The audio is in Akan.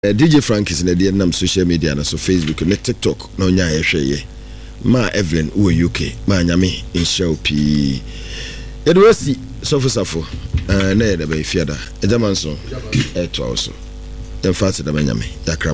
DJ Frank is na dey nam social media na so Facebook na TikTok na onya yehweye ma Evelyn wo UK ma nyame insha pi edwasi sofo na yeda ba fiada ejamanso eto also dem fast da nyame yakra